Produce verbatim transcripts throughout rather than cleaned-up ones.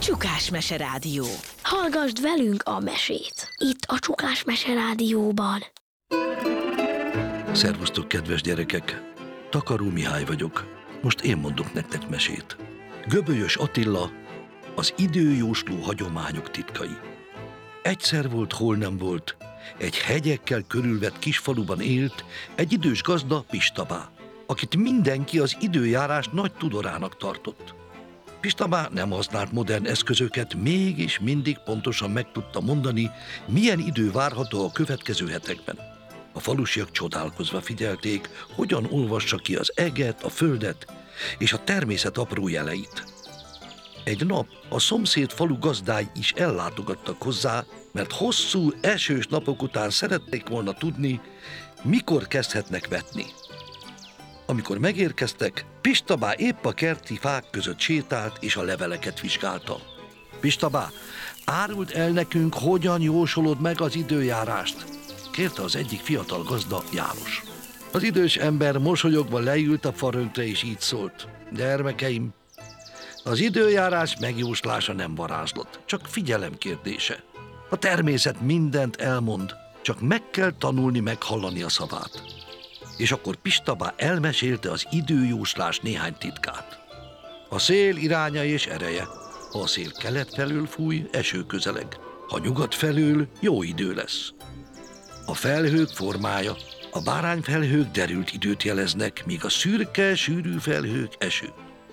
Csukás Mese Rádió. Hallgasd velünk a mesét, itt a Csukás Mese Rádióban. Szervusztok, kedves gyerekek! Takaró Mihály vagyok. Most én mondok nektek mesét. Göbölyös Attila, az időjósló hagyományok titkai. Egyszer volt, hol nem volt, egy hegyekkel körülvett kisfaluban élt egy idős gazda, Pistabá, akit mindenki az időjárás nagy tudorának tartott. Pistabá nem használt modern eszközöket, mégis mindig pontosan meg tudta mondani, milyen idő várható a következő hetekben. A falusiak csodálkozva figyelték, hogyan olvassa ki az eget, a földet és a természet apró jeleit. Egy nap a szomszéd falu gazdái is ellátogattak hozzá, mert hosszú, esős napok után szerették volna tudni, mikor kezdhetnek vetni. Amikor megérkeztek, Pistabá épp a kerti fák között sétált és a leveleket vizsgálta. Pistabá, áruld el nekünk, hogyan jósolod meg az időjárást, kérte az egyik fiatal gazda, János. Az idős ember mosolyogva leült a farönkre és így szólt: gyermekeim, az időjárás megjóslása nem varázslat, csak figyelem kérdése. A természet mindent elmond, csak meg kell tanulni meghallani a szavát. És akkor Pistabá elmesélte az időjóslás néhány titkát. A szél iránya és ereje. Ha a szél kelet felől fúj, eső közeleg. Ha nyugat felől, jó idő lesz. A felhők formája. A bárányfelhők derült időt jeleznek, míg a szürke, sűrű felhők eső.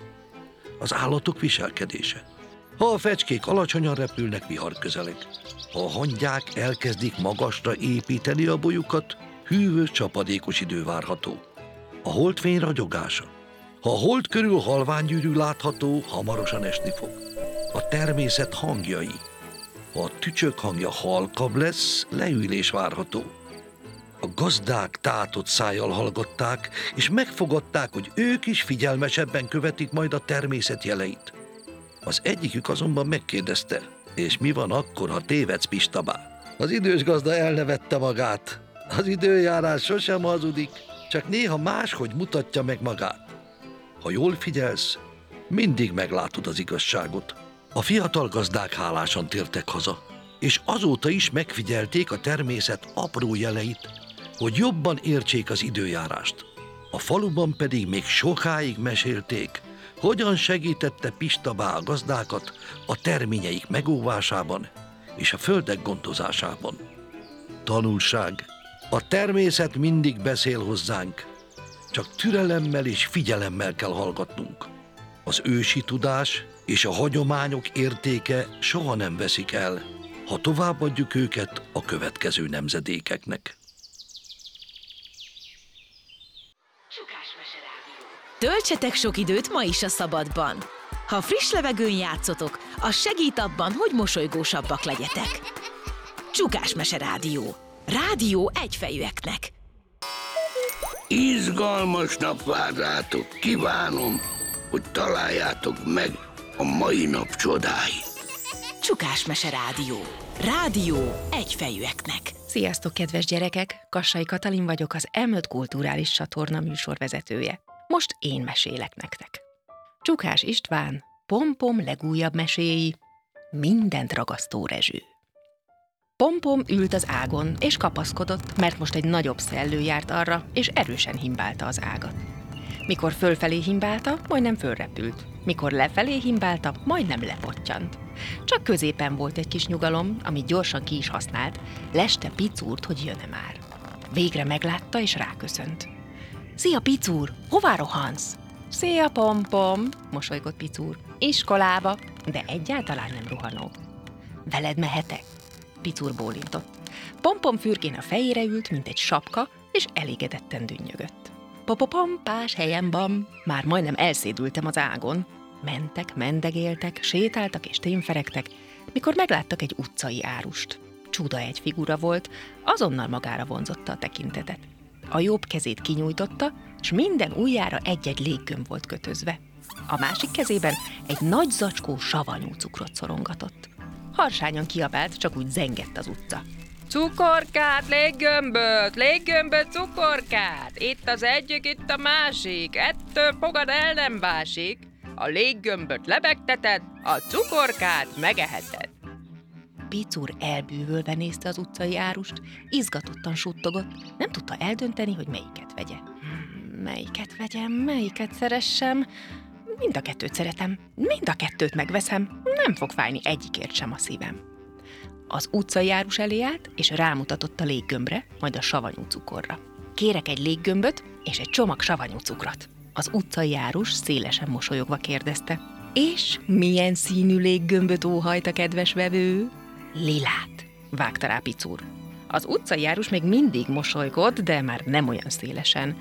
Az állatok viselkedése. Ha a fecskék alacsonyan repülnek, vihar közeleg. Ha a hangyák elkezdik magasra építeni a bolyukat, hűvös, csapadékos idő várható. A holdfény ragyogása. Ha a hold körül halványgyűrű látható, hamarosan esni fog. A természet hangjai. Ha a tücsök hangja halkabb lesz, leülés várható. A gazdák tátott szájjal hallgatták, és megfogadták, hogy ők is figyelmesebben követik majd a természet jeleit. Az egyikük azonban megkérdezte: és mi van akkor, ha tévedsz, Pistabá? Az idős gazda elnevette magát. Az időjárás sosem hazudik, csak néha máshogy mutatja meg magát. Ha jól figyelsz, mindig meglátod az igazságot. A fiatal gazdák hálásan tértek haza, és azóta is megfigyelték a természet apró jeleit, hogy jobban értsék az időjárást. A faluban pedig még sokáig mesélték, hogyan segítette Pistabá a gazdákat a terményeik megóvásában és a földek gondozásában. Tanulság. A természet mindig beszél hozzánk, csak türelemmel és figyelemmel kell hallgatnunk. Az ősi tudás és a hagyományok értéke soha nem veszik el, ha továbbadjuk őket a következő nemzedékeknek. Töltsetek sok időt ma is a szabadban. Ha friss levegőn játszotok, az segít abban, hogy mosolygósabbak legyetek. Csukás Mese Rádió. Rádió egyfejűeknek. Izgalmas nap vár rátok. Kívánom, hogy találjátok meg a mai nap csodái. Csukás Mese Rádió. Rádió egyfejűeknek. Sziasztok, kedves gyerekek! Kassai Katalin vagyok, az em öt Kulturális Csatorna műsorvezetője. Most én mesélek nektek. Csukás István, Pompom legújabb meséi, mindent ragasztó rezső. Pompom ült az ágon, és kapaszkodott, mert most egy nagyobb szellő járt arra, és erősen himbálta az ágat. Mikor fölfelé himbálta, majdnem fölrepült. Mikor lefelé himbálta, majdnem lepottyant. Csak középen volt egy kis nyugalom, amit gyorsan ki is használt, leste Picúrt, hogy jön-e már. Végre meglátta, és ráköszönt. Szia, Picúr, hová rohansz? Szia, Pompom, mosolygott Picúr. Iskolába, de egyáltalán nem rohanok. Veled mehetek? Picúr bólintott. Pompom fürgén a fejére ült, mint egy sapka, és elégedetten dünnyögött. Popopompás helyem van, már majdnem elszédültem az ágon. Mentek, mendegéltek, sétáltak és témferegtek, mikor megláttak egy utcai árust. Csuda egy figura volt, azonnal magára vonzotta a tekintetet. A jobb kezét kinyújtotta, s minden ujjára egy-egy léggömb volt kötözve. A másik kezében egy nagy zacskó savanyú cukrot szorongatott. Harsányan kiabált, csak úgy zengett az utca. Cukorkát, léggömböt, léggömböt, cukorkát! Itt az egyik, itt a másik, ettől fogad el nem básik. a léggömböt lebegteted, a cukorkát megeheted. Picur elbűvölve nézte az utcai árust, izgatottan suttogott, nem tudta eldönteni, hogy melyiket vegye. Hmm, melyiket vegyem, melyiket szeressem? Mind a kettőt szeretem, mind a kettőt megveszem, nem fog fájni egyikért sem a szívem. Az utcai árus elé állt, és rámutatott a léggömbre, majd a savanyú cukorra. Kérek egy léggömböt és egy csomag savanyú cukrot. Az utcai árus szélesen mosolyogva kérdezte. És milyen színű léggömböt óhajt a kedves vevő? Lilát, vágta rá Picur. Az utcai járus még mindig mosolygott, de már nem olyan szélesen.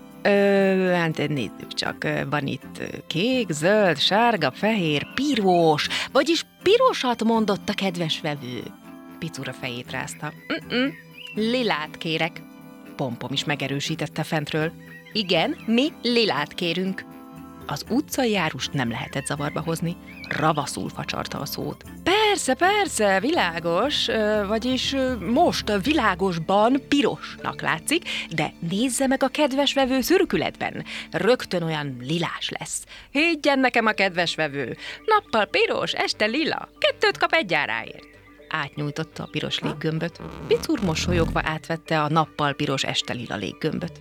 Ö, hát nézzük csak, van itt kék, zöld, sárga, fehér, piros, vagyis pirosat mondott a kedves vevő. Picur a fejét rázta. Mm-mm, lilát kérek. Pompom is megerősítette fentről. Igen, mi lilát kérünk. Az utcai járust nem lehetett zavarba hozni, ravaszul facsarta a szót. Persze, persze, világos, vagyis most világosban pirosnak látszik, de nézze meg a kedves vevő szürkületben, rögtön olyan lilás lesz. Higgyen nekem a kedves vevő, nappal piros, este lila, kettőt kap egy áráért. Átnyújtotta a piros léggömböt. Picur mosolyogva átvette a nappal piros, este lila léggömböt.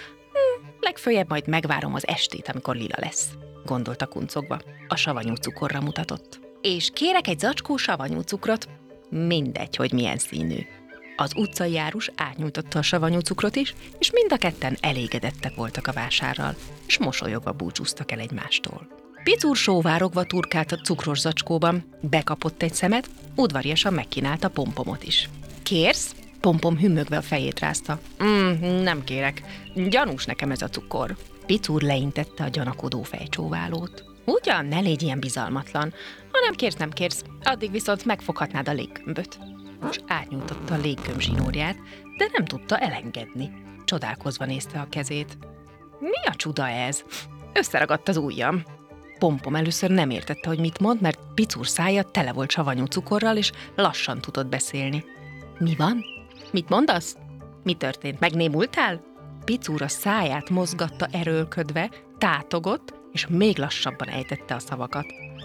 Hm, legföljebb majd megvárom az estét, amikor lila lesz, gondolta kuncogva. A savanyú cukorra mutatott. És kérek egy zacskó savanyú cukrot, mindegy, hogy milyen színű. Az utcai járus átnyújtotta a savanyú cukrot is, és mind a ketten elégedettek voltak a vásárral, és mosolyogva búcsúztak el egymástól. Picur sóvárogva turkált a cukros zacskóban, bekapott egy szemet, udvariasan megkínálta Pompomot is. Kérsz? Pompom hümmögve a fejét rázta. Mm, nem kérek. Gyanús nekem ez a cukor. Picur leintette a gyanakodó fejcsóválót. Ugyan, ne légy ilyen bizalmatlan. Ha nem kérsz, nem kérsz, addig viszont megfoghatnád a léggömböt. És átnyújtotta a léggömb zsinórját, de nem tudta elengedni. Csodálkozva nézte a kezét. Mi a csuda ez? Összeragadt az ujjam. Pompom először nem értette, hogy mit mond, mert Picur szája tele volt savanyú cukorral, és lassan tudott beszélni. Mi van? Mit mondasz? Mi történt? Megnémultál? Picur a száját mozgatta erőlködve, tátogott, és még lassabban ejtette a szavakat.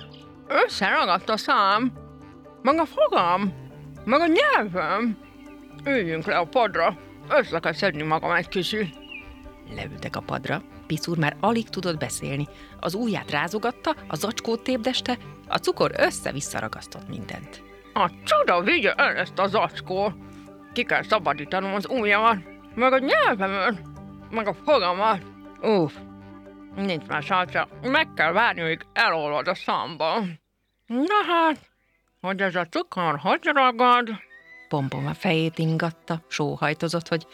Összeragadt a szám, meg a fogam, meg a nyelvem. Üljünk le a padra, össze kell szedni magam egy kicsit. Leültek a padra. Picur már alig tudott beszélni. Az ujját rázogatta, a zacskót tépdeste, a cukor össze-vissza ragasztott mindent. A csoda vigye el ezt a zacskót! Ki kell szabadítanom az ujjamat, meg a nyelvemet, meg a fogamat. Uff, nincs más hátra, meg kell várni, hogy elolvad a számba. Na hát, hogy ez a cukor hogy ragad? Pompom a fejét ingatta, sóhajtozott, hogy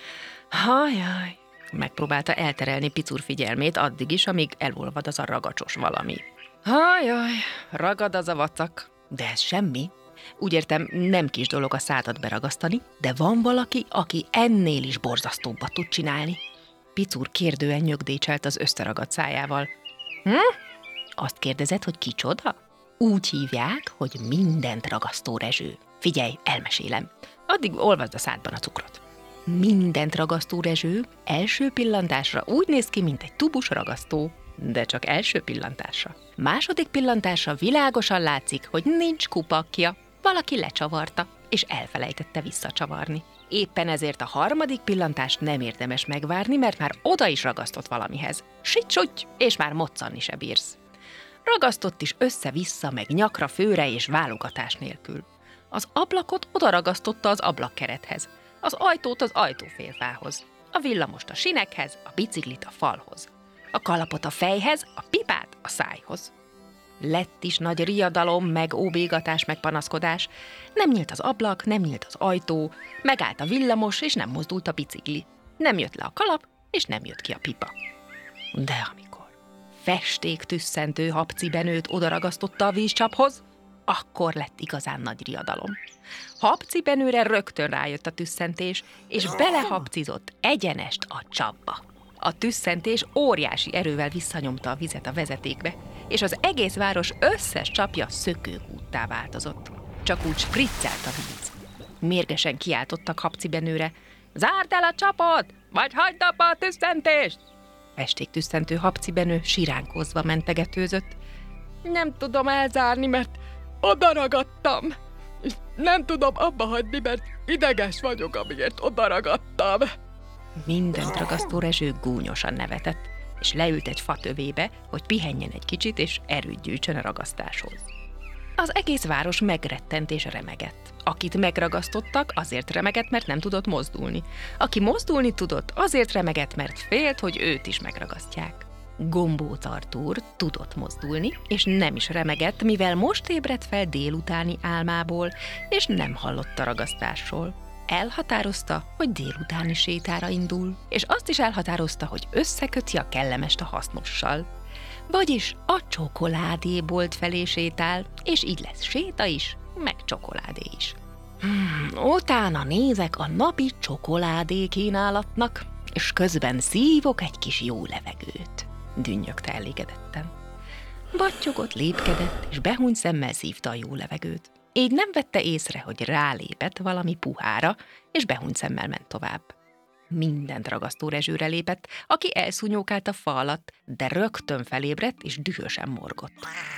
hajjaj. Megpróbálta elterelni Picur figyelmét addig is, amíg elolvad az a ragacsos valami. Hajjaj, ragad az a vacak. De ez semmi. Úgy értem, nem kis dolog a szádat beragasztani, de van valaki, aki ennél is borzasztóbbat tud csinálni. Picur kérdően nyögdécselt az összeragadt szájával. Hm? Azt kérdezed, hogy kicsoda? Úgy hívják, hogy mindent ragasztó rezső. Figyelj, elmesélem. Addig olvasd a szádban a cukrot. Mindent ragasztó rezső első pillantásra úgy néz ki, mint egy tubus ragasztó, de csak első pillantásra. Második pillantásra világosan látszik, hogy nincs kupakja, valaki lecsavarta, és elfelejtette visszacsavarni. Éppen ezért a harmadik pillantást nem érdemes megvárni, mert már oda is ragasztott valamihez. Sics-suty, és már moccanni se bírsz. Ragasztott is össze-vissza, meg nyakra, főre és válogatás nélkül. Az ablakot oda ragasztotta az ablakkerethez, az ajtót az ajtófélfához, a villamost a sinekhez, a biciklit a falhoz, a kalapot a fejhez, a pipát a szájhoz. Lett is nagy riadalom, meg óbégatás, meg panaszkodás. Nem nyílt az ablak, nem nyílt az ajtó, megállt a villamos, és nem mozdult a bicikli. Nem jött le a kalap, és nem jött ki a pipa. De amikor festéktüsszentő habcibenőt odaragasztotta a vízcsaphoz, akkor lett igazán nagy riadalom. Habcibenőre rögtön rájött a tüsszentés, és belehapcizott egyenest a csapba. A tüsszentés óriási erővel visszanyomta a vizet a vezetékbe, és az egész város összes csapja szökőkúttá változott. Csak úgy spriccelt a víz. Mérgesen kiáltottak Habcibenőre: zárd el a csapot, vagy hagyd abba a tüsszentést! Festéktüsszentő Habcibenő siránkozva mentegetőzött, Nem tudom elzárni, mert oda ragadtam. És nem tudom abba hagyni, mert ideges vagyok, amiért oda ragadtam. Mindent ragasztó Rezső gúnyosan nevetett, és leült egy fatövébe, hogy pihenjen egy kicsit, és erőt gyűjtsön a ragasztáshoz. Az egész város megrettent és remegett. Akit megragasztottak, azért remegett, mert nem tudott mozdulni. Aki mozdulni tudott, azért remegett, mert félt, hogy őt is megragasztják. Gombóc Artúr tudott mozdulni, és nem is remegett, mivel most ébredt fel délutáni álmából, és nem hallott a ragasztásról. Elhatározta, hogy délutáni sétára indul, és azt is elhatározta, hogy összeköti a kellemest a hasznossal. Vagyis a csokoládébolt felé sétál, és így lesz séta is, meg csokoládé is. Hmm, utána nézek a napi csokoládé kínálatnak, és közben szívok egy kis jó levegőt. Dünnyögte elégedetten. Battyogott, lépkedett, és behúny szemmel szívta a jó levegőt. Így nem vette észre, hogy rálépett valami puhára, és behúny szemmel ment tovább. Mindent ragasztó Rezsőre lépett, aki elszúnyókált a fa alatt, de rögtön felébredt, és dühösen morgott.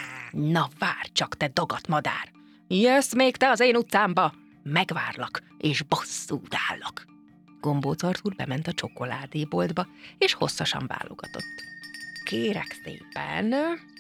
Na várj csak, te dagat madár! Jössz még te az én utcámba! Megvárlak, és bosszút állak! Gombóc Artúr bement a csokoládéboltba, és hosszasan válogatott. Kérek szépen,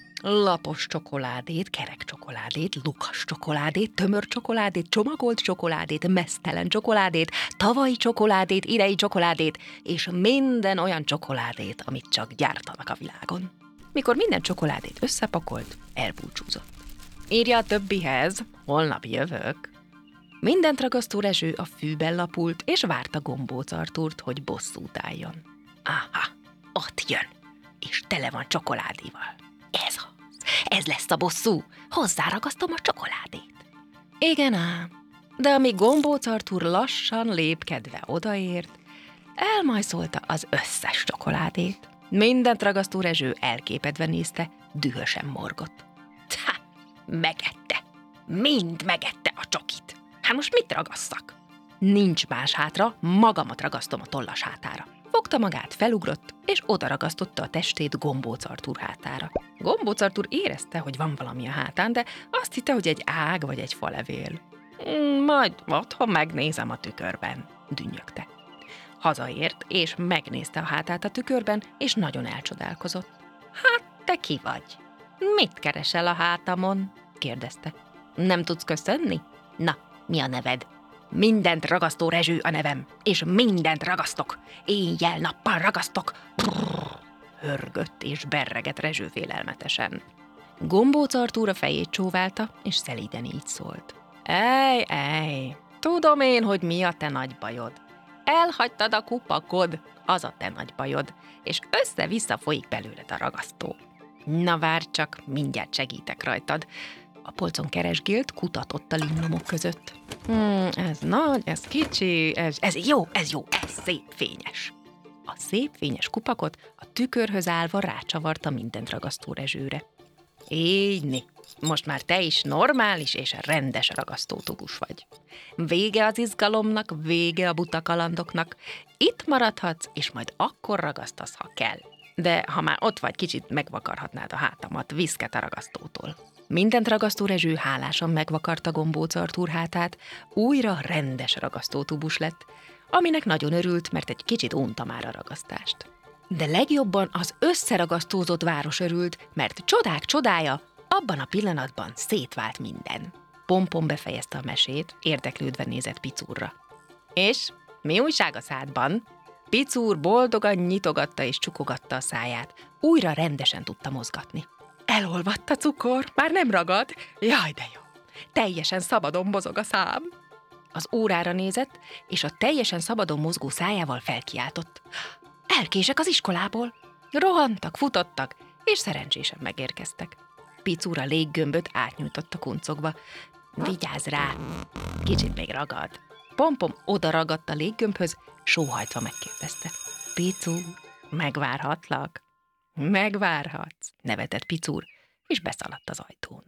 lapos csokoládét, kerek csokoládét, lukas csokoládét, tömör csokoládét, csomagolt csokoládét, meztelen csokoládét, tavalyi csokoládét, idei csokoládét, és minden olyan csokoládét, amit csak gyártanak a világon. Mikor minden csokoládét összepakolt, elbúcsúzott. Írja a többihez, holnap jövök. Mindent ragasztó Rezső a fűben lapult, és várta Gombóc Artúrt, hogy bosszút álljon. Aha, ott jön, és tele van csokoládéval. Ez az, ez lesz a bosszú, hozzáragasztom a csokoládét. Igen ám, de amíg Gombóc Artúr lassan lépkedve odaért, elmajszolta az összes csokoládét. Mindent ragasztó Rezső elképedve nézte, dühösen morgott. Ha, megette, mind megette a csokit. Hát most mit ragasszak? Nincs más hátra, magamat ragasztom a tollas hátára. Fogta magát, felugrott, és odaragasztotta a testét Gombóc Artúr hátára. Gombóc Artúr érezte, hogy van valami a hátán, de azt hitte, hogy egy ág vagy egy falevél. Majd otthon megnézem a tükörben, dünnyögte. Hazaért, és megnézte a hátát a tükörben, és nagyon elcsodálkozott. Hát, te ki vagy? Mit keresel a hátamon? kérdezte. Nem tudsz köszönni? Na, mi a neved? Mindent ragasztó Rezső a nevem, és mindent ragasztok. Éjjel-nappal ragasztok. Brrr, hörgött és berregett Rezső félelmetesen. Gombóc Artúr a fejét csóválta, és szelíden így szólt. Ej, ej, tudom én, hogy mi a te nagy bajod. Elhagytad a kupakod, az a te nagy bajod, és össze-vissza folyik belőled a ragasztó. Na várj csak, mindjárt segítek rajtad. A polcon keresgélt, kutatott a limlomok között. Hmm, ez nagy, ez kicsi, ez, ez jó, ez jó, ez szép fényes. A szép fényes kupakot a tükörhöz állva rácsavarta mindent ragasztó Rezsőre. Égyni, most már te is normális és rendes ragasztótubus vagy. Vége az izgalomnak, vége a buta kalandoknak. Itt maradhatsz, és majd akkor ragasztasz, ha kell. De ha már ott vagy, kicsit megvakarhatnád a hátamat, viszket a ragasztótól. Mindent ragasztó Rezső hálásan megvakarta Gombóc Artúr hátát, újra rendes ragasztótubus lett, aminek nagyon örült, mert egy kicsit unta már a ragasztást. De legjobban az összeragasztózott város örült, mert csodák csodája, abban a pillanatban szétvált minden. Pompom befejezte a mesét, érdeklődve nézett Picúrra. És mi újság a szádban? Picúr boldogan nyitogatta és csukogatta a száját, újra rendesen tudta mozgatni. Elolvadt a cukor, már nem ragad? Jaj, de jó! Teljesen szabadon mozog a szám. Az órára nézett, és a teljesen szabadon mozgó szájával felkiáltott. Elkések az iskolából. Rohantak, futottak, és szerencsésen megérkeztek. Picúr a léggömböt átnyújtott a kuncokba. Vigyázz rá, kicsit még ragad. Pompom oda ragadt a léggömbhöz, sóhajtva megkérdezte. Picúr, megvárhatlak? Megvárhatsz, nevetett Picúr, és beszaladt az ajtón.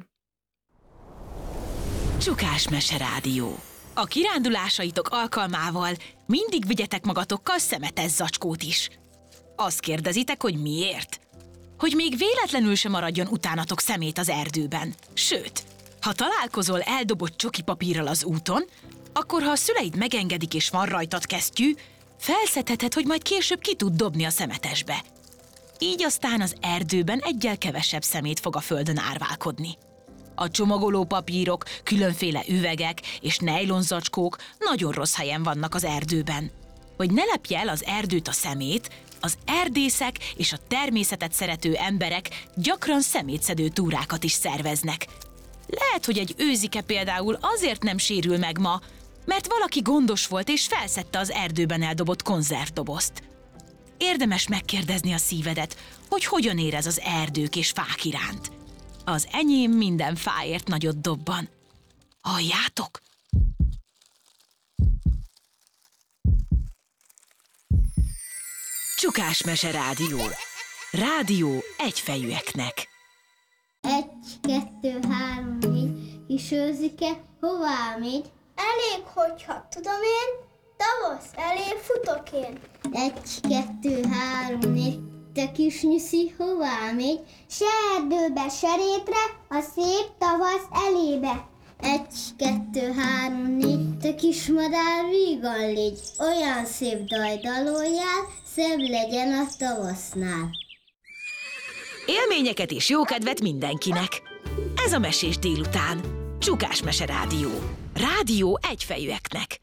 Csukás Mese Rádió. A kirándulásaitok alkalmával mindig vigyetek magatokkal szemetes zacskót is. Azt kérdezitek, hogy miért? hogy még véletlenül sem maradjon utánatok szemét az erdőben. Sőt, ha találkozol eldobott csokipapírral az úton, akkor ha a szüleid megengedik és van rajtad kesztyű, felszedheted, hogy majd később ki tud dobni a szemetesbe. Így aztán az erdőben egyel kevesebb szemét fog a földön árválkodni. A csomagoló papírok, különféle üvegek és nejlonzacskók nagyon rossz helyen vannak az erdőben. Hogy ne lepje el az erdőt a szemét, az erdészek és a természetet szerető emberek gyakran szemétszedő túrákat is szerveznek. Lehet, hogy egy őzike például azért nem sérül meg ma, mert valaki gondos volt és felszedte az erdőben eldobott konzervdobozt. Érdemes megkérdezni a szívedet, hogy hogyan érez az erdők és fák iránt. Az enyém minden fáért nagyot dobban. Halljátok? Csukás Mese Rádió. Rádió egyfejűeknek. Egy, kettő, három, négy, kis őzike, hová megy? Elég, hogyha tudom én, tavasz elé futok én. Egy, kettő, három, négy, te kis nyuszi, hová megy? Se erdőbe, se rétre, a szép tavasz elébe. Egy, kettő, három, négy, te kis madár, vígan légy, olyan szép dajdaloljál, szebb legyen a tavasznál. Élményeket és jókedvet mindenkinek. Ez a Mesés délután. Csukás Mese Rádió. Rádió egyfejűeknek.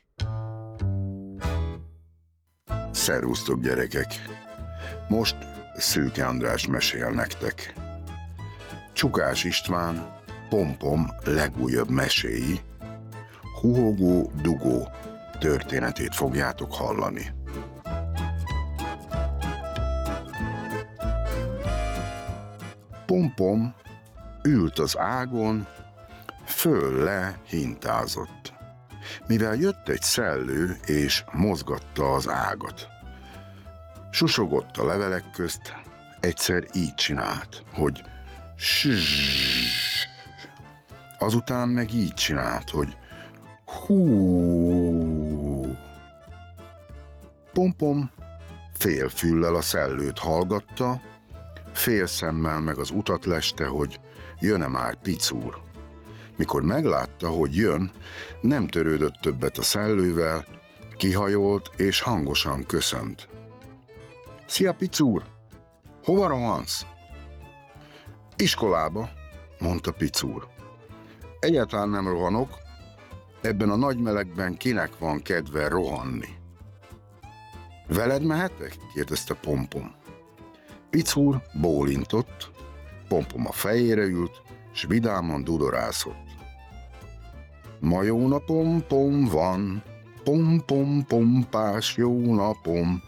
Szervusztok, gyerekek! Most Szőke András mesél nektek. Csukás István Pom-Pom legújabb meséi, Huhogó Dugó történetét fogjátok hallani. Pom-Pom ült az ágon, föl-le hintázott, mivel jött egy szellő és mozgatta az ágat. Susogott a levelek közt, egyszer így csinált, hogy zzz, azután meg így csinált, hogy hú. Pom-Pom fél füllel a szellőt hallgatta, fél szemmel meg az utat leste, hogy jön-e már Picúr. Mikor meglátta, hogy jön, nem törődött többet a szellővel, kihajolt és hangosan köszönt. Szia, Picúr! Hova rohansz? Iskolába, mondta Picúr. Egyáltalán nem rohanok, ebben a nagy melegben kinek van kedve rohanni? Veled mehetek? Kérdezte Pom-Pom. Picúr bólintott, Pom-Pom a fejére ült, s vidáman dudorászott. Ma jó napom, pom van, pom-pom-pompás jó napom.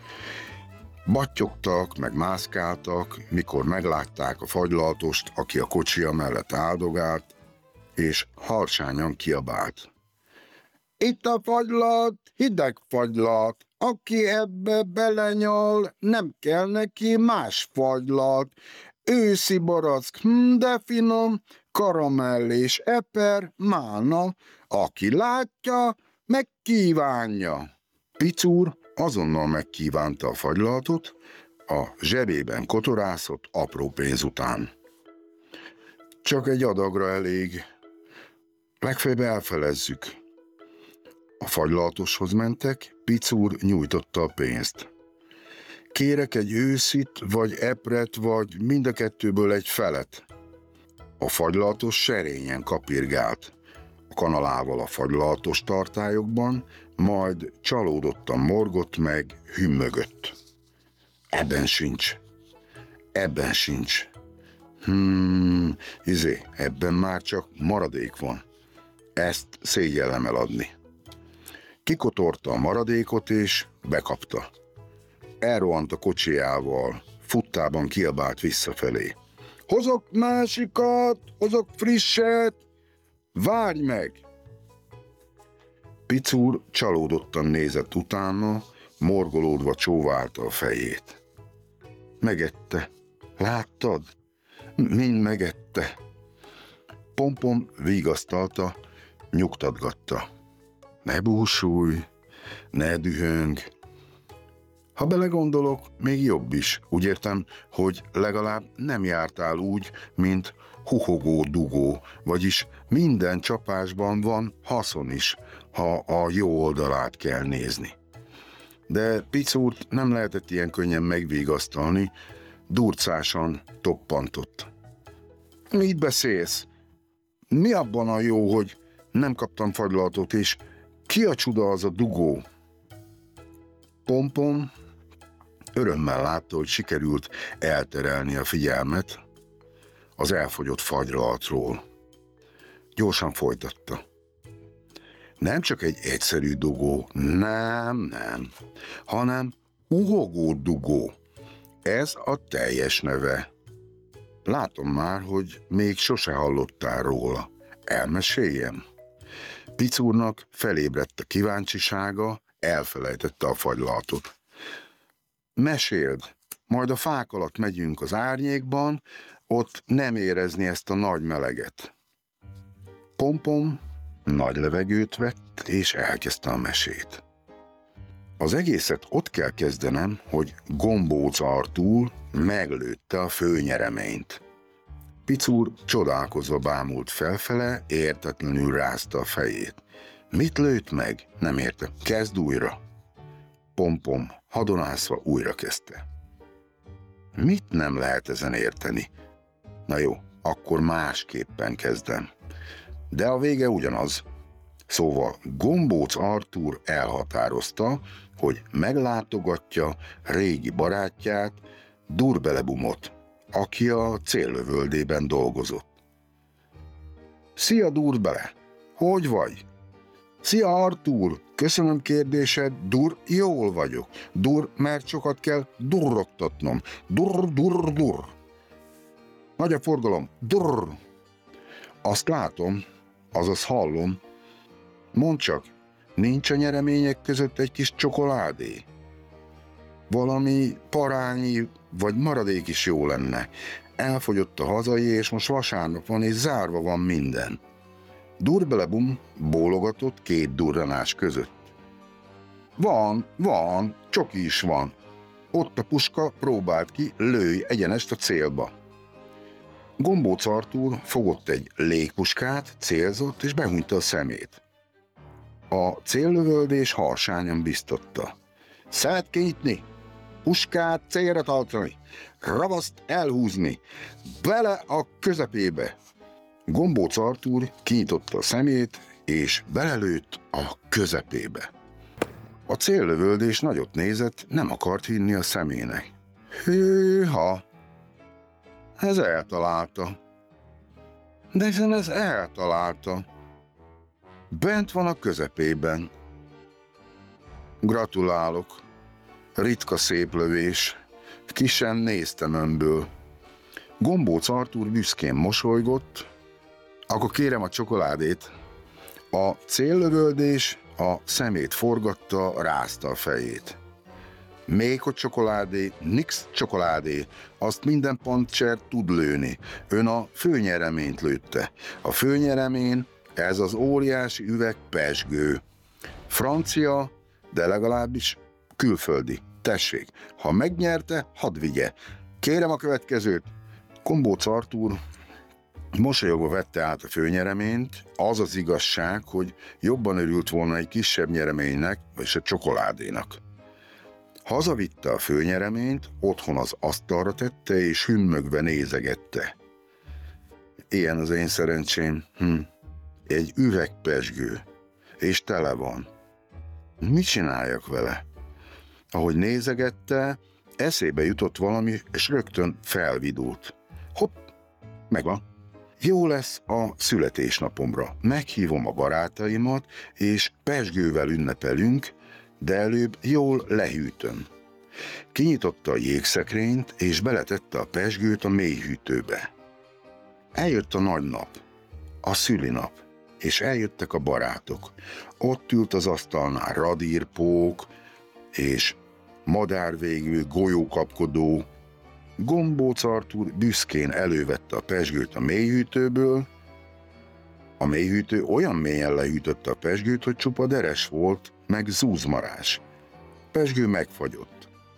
Battyogtak, meg mászkáltak, mikor meglátták a fagylaltost, aki a kocsija mellett áldogált, és halsányan kiabált. Itt a fagylalt, hideg fagylalt, aki ebbe belenyal, nem kell neki más fagylalt. Őszi barack, hm, de finom, karamell és eper, mána, aki látja, megkívánja. Picúr azonnal megkívánta a fagylaltot, a zsebében kotorászott apró pénz után. Csak egy adagra elég, legfeljebb elfelezzük. A fagylaltoshoz mentek, Picúr nyújtotta a pénzt. Kérek egy őszit, vagy epret, vagy mind a kettőből egy felet. A fagylaltos serényen kapirgált, a kanalával a fagylaltos tartályokban, majd csalódottan morgott meg, hümmögött. Ebben sincs, ebben sincs. Hmm, izé, ebben már csak maradék van. Ezt szégyellem eladni. Kikotorta a maradékot és bekapta. Elrohant a kocsijával, futtában kiabált visszafelé. Hozok másikat, hozok frisset, várj meg! Picúr csalódottan nézett utána, morgolódva csóválta a fejét. Megette, láttad? Mind megette. Pom-Pom vigasztalta, nyugtatgatta. Ne búsulj, ne dühöng. Ha belegondolok, még jobb is. Úgy értem, hogy legalább nem jártál úgy, mint huhogó-dugó, vagyis minden csapásban van haszon is, ha a jó oldalát kell nézni. De Picurt nem lehetett ilyen könnyen megvigasztalni, durcásan toppantott. Mit beszélsz? Mi abban a jó, hogy nem kaptam fagylalatot, és ki a csuda az a dugó? Pompom örömmel látta, hogy sikerült elterelni a figyelmet az elfogyott fagylalatról. Gyorsan folytatta. Nem csak egy egyszerű dugó, nem, nem, hanem uhogó dugó. Ez a teljes neve. Látom már, hogy még sose hallottál róla. Elmeséljem? Picurnak felébredt a kíváncsisága, elfelejtette a fagylalatot. Meséld, majd a fák alatt megyünk az árnyékban, ott nem érezni ezt a nagy meleget. Pompom nagy levegőt vett, és elkezdte a mesét. Az egészet ott kell kezdenem, hogy Gombóc Artúr meglőtte a főnyereményt. Picur csodálkozva bámult felfele, értetlenül rázta a fejét. Mit lőtt meg? Nem érte. Kezd újra. Pompom hadonászva újra kezdte. Mit nem lehet ezen érteni? Na jó, akkor másképpen kezdem. De a vége ugyanaz. Szóval Gombóc Artúr elhatározta, hogy meglátogatja régi barátját, Durbelebumot, aki a céllövöldében dolgozott. Szia, Durbele! Hogy vagy? Szia, Artúr! Köszönöm kérdésed, Dur, jól vagyok. Dur, mert sokat kell durrogtatnom. Dur, dur, dur. Nagy a forgalom. Dur. Azt látom, azaz hallom. Mondd csak, nincs a nyeremények között egy kis csokoládé? Valami parányi vagy maradék is jó lenne. Elfogyott a hazai, és most vasárnap van, és zárva van minden. Durbelebum bólogatott két durranás között. Van, van, csoki is van. Ott a puska, próbált ki, lőj egyenest a célba. Gombóc Artúr fogott egy légpuskát, célzott, és behúnyta a szemét. A céllövöldés harsányan biztatta. Szeret kinyitni, puskát célra tartani, ravaszt elhúzni, bele a közepébe. Gombóc Artúr kinyitotta a szemét, és belelőtt a közepébe. A céllövöldés nagyot nézett, nem akart hinni a szemének. Hűha! Ez eltalálta. De hiszen ez eltalálta. Bent van a közepében. Gratulálok. Ritka szép lövés. Ki sem néztem önből. Gombóc Artúr büszkén mosolygott. Akkor kérem a csokoládét. A céllövöldés a szemét forgatta, rázta a fejét. Még hogy csokoládé, nix csokoládé, azt minden pancser tud lőni. Ön a főnyereményt lőtte. A főnyeremény, ez az óriási üveg pezsgő. Francia, de legalábbis külföldi. Tessék, ha megnyerte, hadd vigye. Kérem a következőt. Gombóc Artúr mosolyogva vette át a főnyereményt. Az az igazság, hogy jobban örült volna egy kisebb nyereménynek, vagyis a csokoládénak. Hazavitte a főnyereményt, otthon az asztalra tette, és hümmögve nézegette. Ilyen az én szerencsém. Hm. Egy üvegpezsgő, és tele van. Mit csináljak vele? Ahogy nézegette, eszébe jutott valami, és rögtön felvidult. Hopp, megvan. Jó lesz a születésnapomra. Meghívom a barátaimat, és pezsgővel ünnepelünk, de előbb jól lehűtöm. Kinyitotta a jégszekrényt, és beletette a pezsgőt a mélyhűtőbe. Eljött a nagy nap, a szülinap, és eljöttek a barátok. Ott ült az asztalnál radírpók, és madárvégű golyókapkodó. Gombóc Artúr büszkén elővette a pezsgőt a mélyhűtőből. A mélyhűtő olyan mélyen lehűtötte a pezsgőt, hogy csupa deres volt, meg zúzmarás. A pezsgő megfagyott.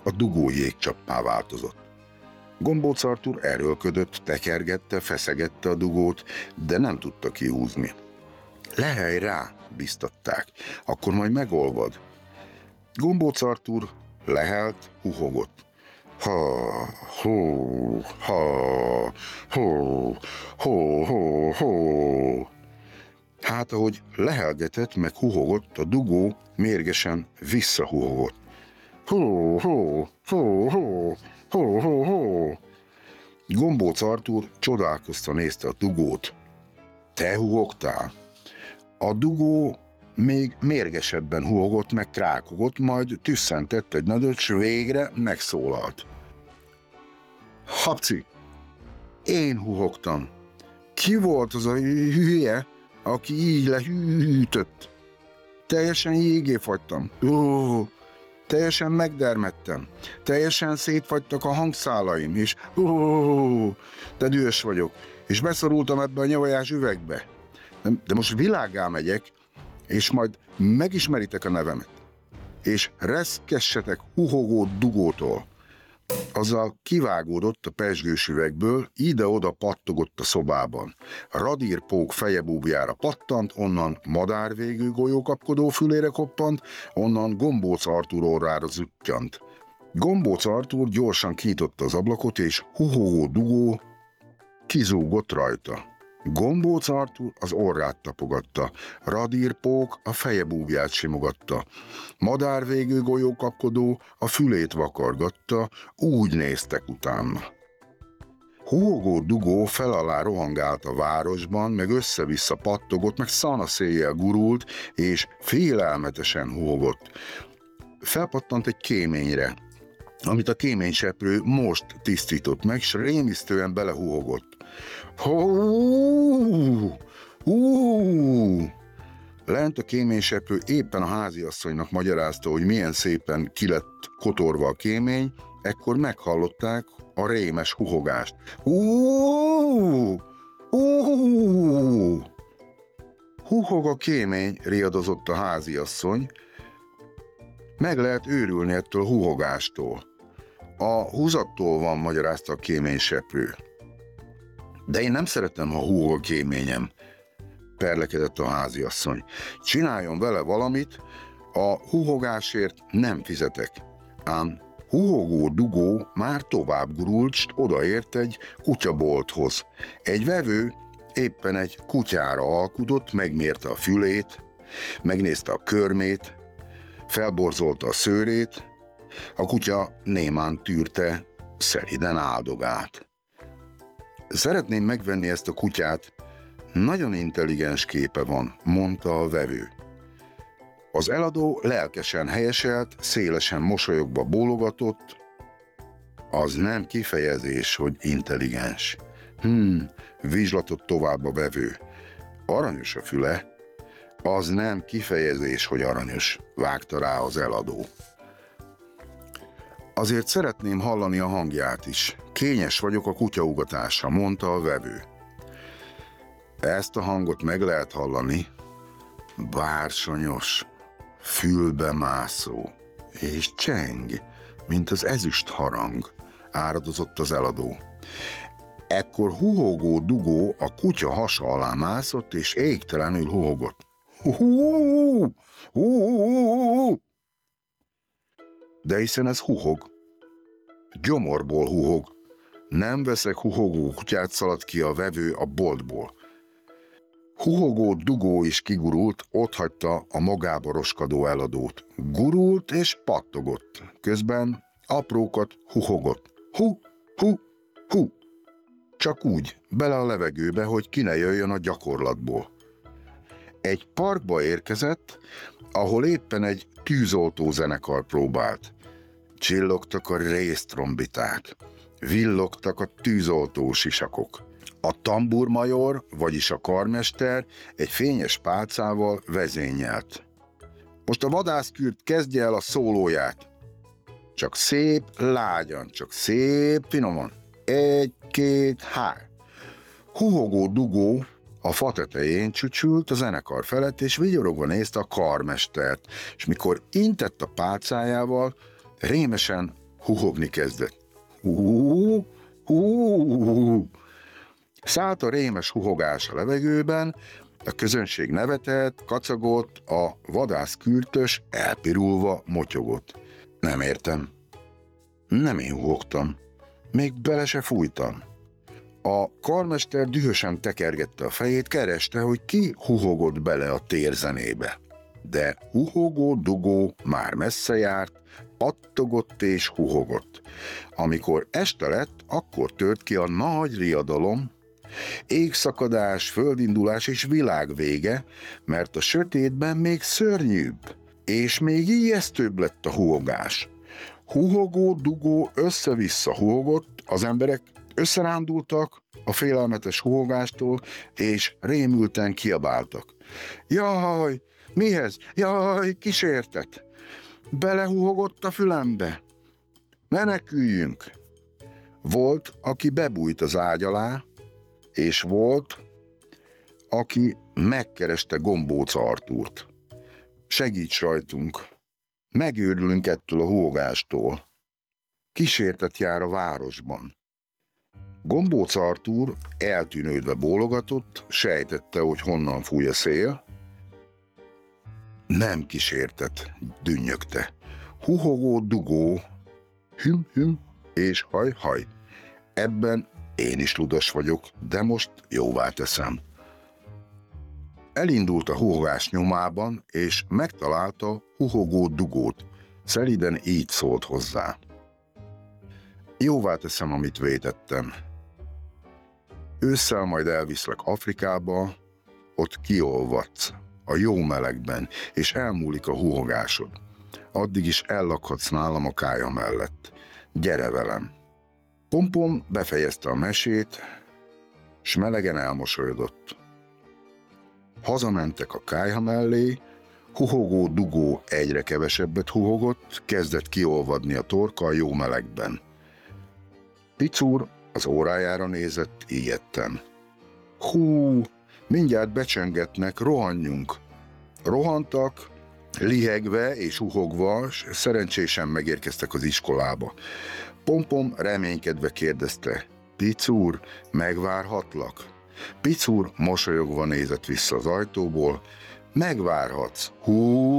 a dugó jégcsappá változott. Gombóc Artúr erőlködött, tekergette, feszegette a dugót, de nem tudta kihúzni. Lehelj rá, biztatták, akkor majd megolvad. Gombóc Artúr lehelt, huhogott. Ha, hó, ha, hó, hó, hó, hó. Hát, ahogy lehelgetett, meg huhogott, a dugó mérgesen visszahuhogott. Hó, hó, hó, hó, hó, hó, hó. Gombóc Artúr csodálkozva nézte a dugót. Te huhogtál? A dugó még mérgesebben huhogott, meg krákogott, majd tüsszentett egy nagyot, s végre megszólalt. Habci, én huhogtam. Ki volt az a hülye, aki így lehűtött? Teljesen jégé fagytam. Ó, teljesen megdermedtem. Teljesen szétfagytak a hangszálaim, és ó, de dühös vagyok, és beszorultam ebbe a nyavajás üvegbe. De, de most világgá megyek, és majd megismeritek a nevemet, és reszkessetek huhogó dugótól. Azzal kivágódott a pezsgős üvegből, ide-oda pattogott a szobában. Radírpók fejebúbjára pattant, onnan madárvégű golyókapkodó fülére koppant, onnan Gombóc Artúr orrára züttyant. Gombóc Artúr gyorsan kinyitotta az ablakot, és huhogó dugó kizúgott rajta. Gombóc Artúr az orrát tapogatta, Radírpók a fejebúbját simogatta, madárvégű golyókapkodó a fülét vakargatta, úgy néztek utána. Huhogó dugó felalá rohangált a városban, meg össze-vissza pattogott, meg szanaszéjjel gurult, és félelmetesen huhogott. Felpattant egy kéményre, amit a kéményseprő most tisztított meg, s rémisztően belehuhogott. Hú, hú. Lent a kéményseprő éppen a háziasszonynak magyarázta, hogy milyen szépen ki lett kotorva a kémény, ekkor meghallották a rémes huhogást. Hú, hú. Huhog a kémény, riadozott a háziasszony. Meg lehet őrülni ettől a huhogástól. A húzattól van, magyarázta a kéményseprő. De én nem szeretem, ha húhog a kéményem, perlekedett a háziasszony. Csináljon vele valamit, a huhogásért nem fizetek. Ám huhogó dugó már tovább gurult, s odaért egy kutyabolthoz. Egy vevő éppen egy kutyára alkudott, megmérte a fülét, megnézte a körmét, felborzolta a szőrét, a kutya némán tűrte, szeliden áldogált. Szeretném megvenni ezt a kutyát, nagyon intelligens képe van, mondta a vevő. Az eladó lelkesen helyeselt, szélesen mosolyogva bólogatott. Az nem kifejezés, hogy intelligens. Hmm, vizslatott tovább a vevő. Aranyos a füle. Az nem kifejezés, hogy aranyos, vágta rá az eladó. Azért szeretném hallani a hangját is. Kényes vagyok a kutyaugatásra, mondta a vevő. Ezt a hangot meg lehet hallani. Bársonyos, fülbemászó, és cseng, mint az ezüst harang, áradozott az eladó. Ekkor huhogó dugó a kutya hasa alá mászott, és égtelenül huhogott. Hú, hú, de hiszen ez huhog. Gyomorból huhog. Nem veszek huhogó kutyát, szaladt ki a vevő a boltból. Huhogó dugó is kigurult, otthagyta a magába roskadó eladót. Gurult és pattogott. Közben aprókat huhogott. Hu, hu, hu. Csak úgy, bele a levegőbe, hogy ki ne jöjjön a gyakorlatból. Egy parkba érkezett, ahol éppen egy tűzoltó zenekar próbált. Csillogtak a résztrombiták, villogtak a tűzoltó sisakok. A tamburmajor, vagyis a karmester egy fényes pálcával vezényelt. Most a vadászkürt kezdje el a szólóját. Csak szép lágyan, csak szép finoman. Egy, két, hár. Huhogó dugó a fa tetején csücsült a zenekar felett, és vigyorogva nézte a karmestert, és mikor intett a pálcájával, rémesen huhogni kezdett. Hú, hú. Szállt a rémes huhogás a levegőben, a közönség nevetett, kacagott, a vadászkürtös elpirulva motyogott. Nem értem. Nem én huhogtam. Még bele se fújtam. A karmester dühösen tekergette a fejét, kereste, hogy ki huhogott bele a térzenébe. De huhogó-dugó már messze járt, pattogott és huhogott. Amikor este lett, akkor tört ki a nagy riadalom, égszakadás, földindulás és világvége, mert a sötétben még szörnyűbb, és még ijesztőbb lett a huhogás. Huhogó-dugó össze-vissza huhogott, az emberek összerándultak a félelmetes huhogástól, és rémülten kiabáltak. Jaj, mihez? Jaj, kísértet! Belehuhogott a fülembe! Meneküljünk! Volt, aki bebújt az ágy alá, és volt, aki megkereste Gombóc Artúrt. Segíts rajtunk! Megőrülünk ettől a huhogástól. Kísértet jár a városban. Gombóc Artúr eltűnődve bólogatott, sejtette, hogy honnan fúj a szél. Nem kísértet, dünnyögte. Huhogó, dugó, hüm, hüm és haj, haj. Ebben én is ludas vagyok, de most jóvá teszem. Elindult a huhogás nyomában, és megtalálta huhogó dugót. Szeliden így szólt hozzá. Jóvá teszem, amit vétettem. Ősszel majd elviszlek Afrikába, ott kiolvadsz a jó melegben, és elmúlik a huhogásod. Addig is ellakhatsz nálam a kája mellett. Gyere velem! Pompom befejezte a mesét, s melegen elmosolyodott. Hazamentek a kályha mellé, huhogó-dugó egyre kevesebbet huhogott, kezdett kiolvadni a torka a jó melegben. Picúr az órájára nézett ijedten. Hú, mindjárt becsöngetnek, rohanjunk! Rohantak, lihegve és uhogva, szerencsésen megérkeztek az iskolába. Pompom reménykedve kérdezte, Picúr, megvárhatlak? Picúr mosolyogva nézett vissza az ajtóból, megvárhatsz, hú!